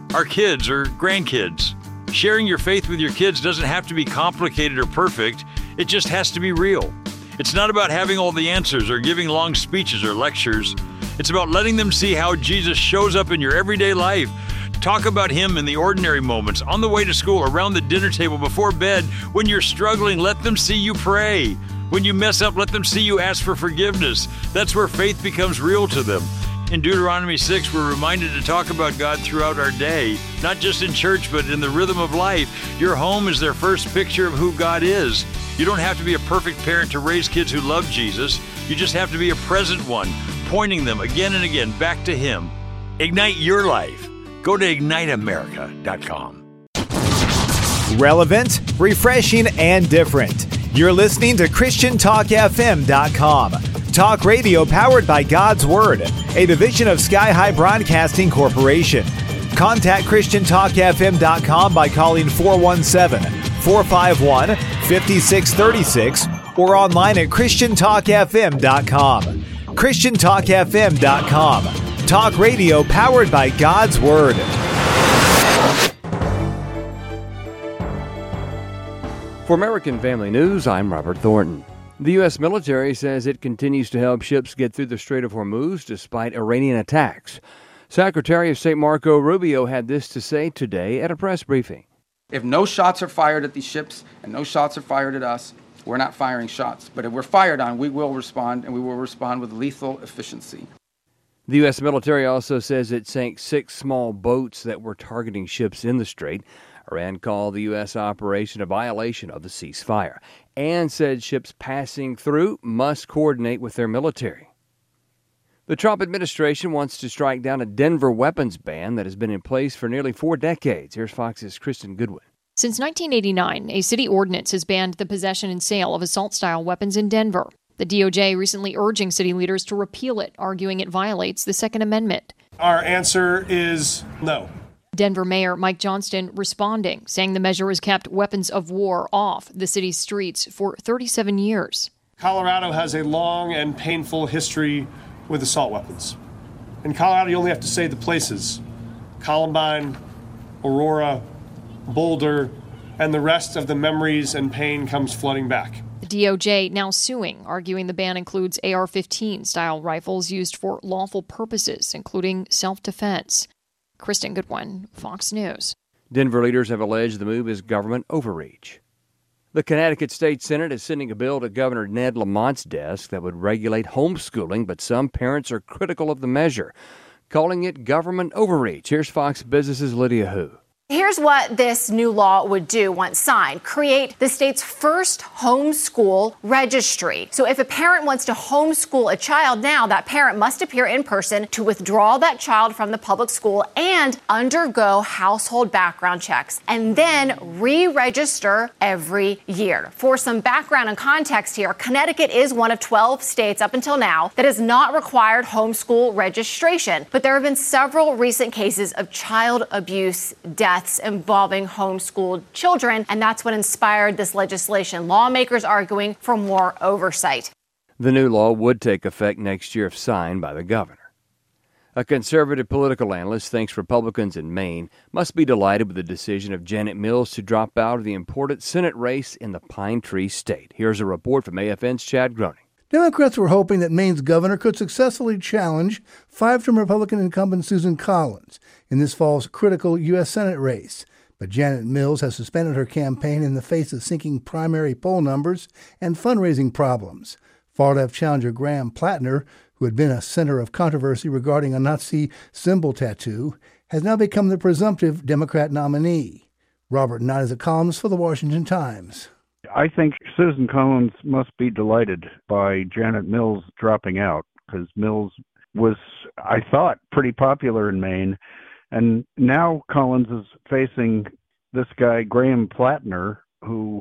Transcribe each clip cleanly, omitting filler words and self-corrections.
our kids or grandkids. Sharing your faith with your kids doesn't have to be complicated or perfect. It just has to be real. It's not about having all the answers or giving long speeches or lectures. It's about letting them see how Jesus shows up in your everyday life. Talk about him in the ordinary moments, on the way to school, around the dinner table, before bed. When you're struggling, let them see you pray. When you mess up, let them see you ask for forgiveness. That's where faith becomes real to them. In Deuteronomy 6, we're reminded to talk about God throughout our day, not just in church, but in the rhythm of life. Your home is their first picture of who God is. You don't have to be a perfect parent to raise kids who love Jesus. You just have to be a present one, pointing them again and again back to him. Ignite your life. Go to IgniteAmerica.com. Relevant, refreshing, and different. You're listening to ChristianTalkFM.com. Talk radio powered by God's Word, a division of Sky High Broadcasting Corporation. Contact ChristianTalkFM.com by calling 417-451-5636 or online at ChristianTalkFM.com. ChristianTalkFM.com. Talk radio powered by God's Word. For American Family News, I'm Robert Thornton. The U.S. military says it continues to help ships get through the Strait of Hormuz despite Iranian attacks. Secretary of State Marco Rubio had this to say today at a press briefing. If no shots are fired at these ships and no shots are fired at us, we're not firing shots. But if we're fired on, we will respond, and we will respond with lethal efficiency. The U.S. military also says it sank 6 small boats that were targeting ships in the strait. Iran called the U.S. operation a violation of the ceasefire and said ships passing through must coordinate with their military. The Trump administration wants to strike down a Denver weapons ban that has been in place for nearly 4 decades. Here's Fox's Kristen Goodwin. Since 1989, a city ordinance has banned the possession and sale of assault-style weapons in Denver. The DOJ recently urging city leaders to repeal it, arguing it violates the Second Amendment. Our answer is no. Denver Mayor Mike Johnston responding, saying the measure has kept weapons of war off the city's streets for 37 years. Colorado has a long and painful history with assault weapons. In Colorado, you only have to say the places: Columbine, Aurora, Boulder, and the rest of the memories and pain comes flooding back. The DOJ now suing, arguing the ban includes AR-15 style rifles used for lawful purposes, including self-defense. Kristen Goodwin, Fox News. Denver leaders have alleged the move is government overreach. The Connecticut State Senate is sending a bill to Governor Ned Lamont's desk that would regulate homeschooling, but some parents are critical of the measure, calling it government overreach. Here's Fox Business's Lydia Hu. Here's what this new law would do once signed: create the state's first homeschool registry. So if a parent wants to homeschool a child now, that parent must appear in person to withdraw that child from the public school and undergo household background checks and then re-register every year. For some background and context here, Connecticut is one of 12 states up until now that has not required homeschool registration. But there have been several recent cases of child abuse deaths involving homeschooled children, and that's what inspired this legislation. Lawmakers arguing for more oversight. The new law would take effect next year if signed by the governor. A conservative political analyst thinks Republicans in Maine must be delighted with the decision of Janet Mills to drop out of the important Senate race in the Pine Tree State. Here's a report from AFN's Chad Groening. Democrats were hoping that Maine's governor could successfully challenge 5-term Republican incumbent Susan Collins in this fall's critical U.S. Senate race. But Janet Mills has suspended her campaign in the face of sinking primary poll numbers and fundraising problems. Far-left challenger Graham Plattner, who had been a center of controversy regarding a Nazi symbol tattoo, has now become the presumptive Democrat nominee. Robert Knight is a columnist for The Washington Times. I think Susan Collins must be delighted by Janet Mills dropping out, because Mills was, I thought, pretty popular in Maine. And now Collins is facing this guy, Graham Plattner, who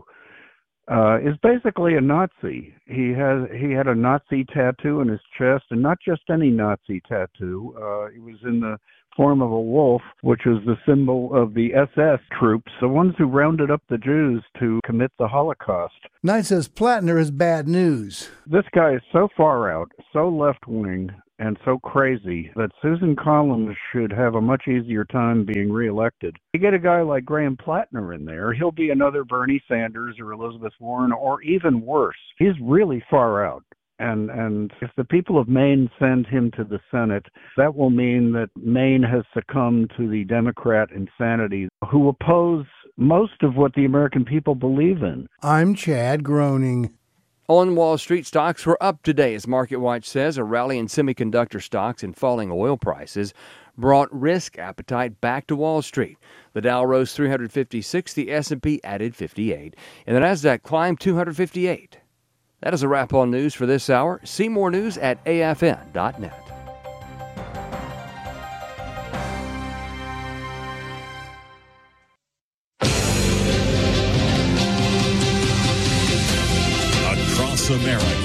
is basically a Nazi. He had a Nazi tattoo in his chest, and not just any Nazi tattoo. It was in the form of a wolf, which was the symbol of the SS troops, the ones who rounded up the Jews to commit the Holocaust. Knight says Plattner is bad news. This guy is so far out, so left-wing, and so crazy that Susan Collins should have a much easier time being reelected. You get a guy like Graham Plattner in there, he'll be another Bernie Sanders or Elizabeth Warren, or even worse. He's really far out. And if the people of Maine send him to the Senate, that will mean that Maine has succumbed to the Democrat insanity who oppose most of what the American people believe in. I'm Chad Groening. On Wall Street, stocks were up today, as MarketWatch says. A rally in semiconductor stocks and falling oil prices brought risk appetite back to Wall Street. The Dow rose 356, the S&P added 58, and the Nasdaq climbed 258. That is a wrap on news for this hour. See more news at afn.net. Across America,